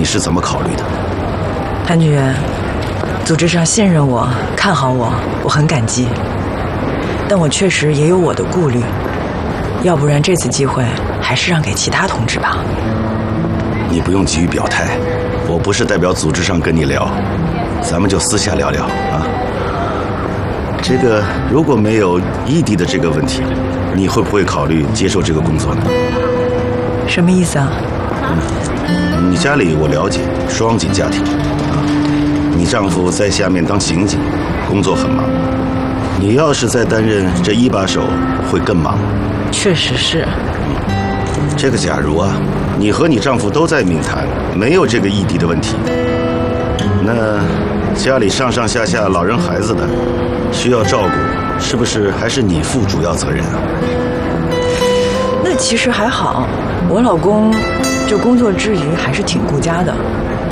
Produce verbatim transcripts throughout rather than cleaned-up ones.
你是怎么考虑的？ 潘局，组织上信任我、看好我，我很感激。但我确实也有我的顾虑，要不然这次机会还是让给其他同志吧。 你不用急于表态，我不是代表组织上跟你聊，咱们就私下聊聊啊。这个如果没有异地的这个问题，你会不会考虑接受这个工作呢？ 什么意思啊？ 嗯，你家里我了解，双井家庭啊，你丈夫在下面当刑警，工作很忙。你要是再担任这一把手，会更忙。 确实是。 这个假如啊，你和你丈夫都在闽潭，没有这个异地的问题，那家里上上下下老人孩子的需要照顾，是不是还是你负主要责任啊？ 那其实还好，我老公就工作之余还是挺顾家的。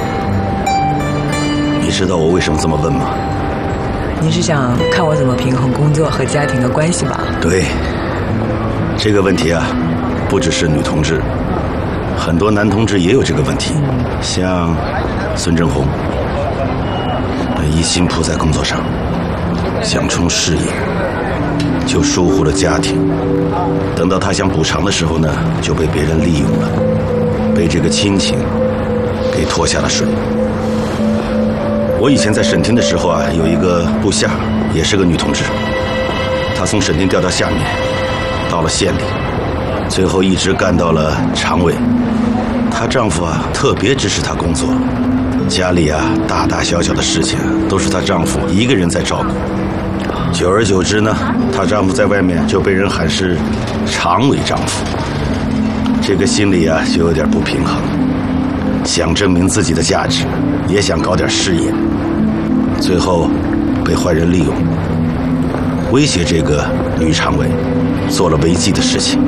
你知道我为什么这么问吗？ 你是想看我怎么平衡工作和家庭的关系吧？ 对，这个问题啊，不只是女同志，很多男同志也有这个问题。像孙正红，一心扑在工作上，想冲事业，就疏忽了家庭。等到他想补偿的时候呢，就被别人利用了，被这个亲情给拖下了水。我以前在省厅的时候啊，有一个部下，也是个女同志，她从省厅调到下面，到了县里，最后一直干到了常委。她丈夫啊，特别支持她工作，家里啊大大小小的事情都是她丈夫一个人在照顾。久而久之呢，她丈夫在外面就被人喊是常委丈夫，这个心里啊就有点不平衡，想证明自己的价值，也想搞点事业，最后被坏人利用，威胁这个女常委，做了违纪的事情。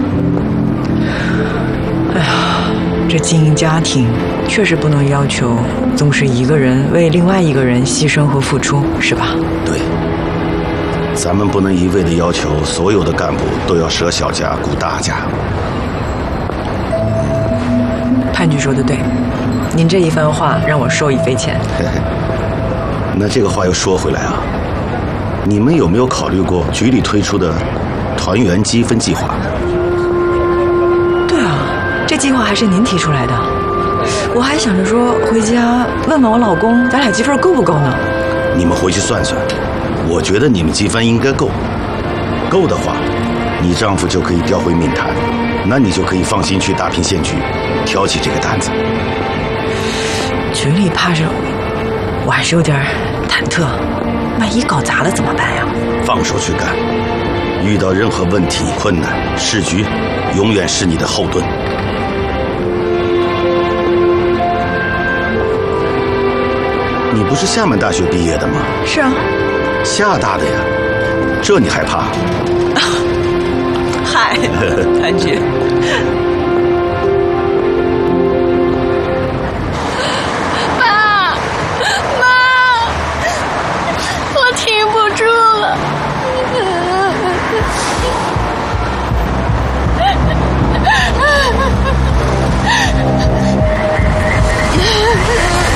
哎呀，这经营家庭确实不能要求总是一个人为另外一个人牺牲和付出，是吧？ 对，咱们不能一味的要求所有的干部都要舍小家顾大家。 潘局说的对，您这一番话让我受益匪浅。 嘿嘿，那这个话又说回来啊，你们有没有考虑过局里推出的团员积分计划？ 对啊，这计划还是您提出来的。我还想着说回家问问我老公，咱俩积分够不够呢？ 你们回去算算，我觉得你们积分应该够。够的话，你丈夫就可以调回闽潭，那你就可以放心去大坪县局挑起这个担子。 局里怕是我还是有点忐忑，万一搞砸了怎么办呀？ 放手去干，遇到任何问题困难，市局永远是你的后盾。你不是厦门大学毕业的吗？ 是啊。 厦大的呀，这你害怕？ 嗨，潘局。 妈，妈，我停不住了。